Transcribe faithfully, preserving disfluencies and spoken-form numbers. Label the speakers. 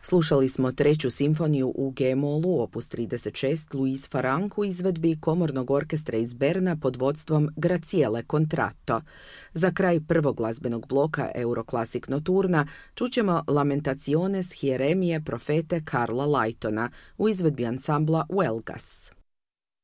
Speaker 1: Slušali smo treću simfoniju u G-molu, opus trideset šest, Luis Farank u izvedbi komornog orkestra iz Berna pod vodstvom Graciele Contratto. Za kraj prvog glazbenog bloka Euroclassic Nocturna čućemo Lamentaciones Hieremije profete Karla Lightona u izvedbi ansambla Huelgas.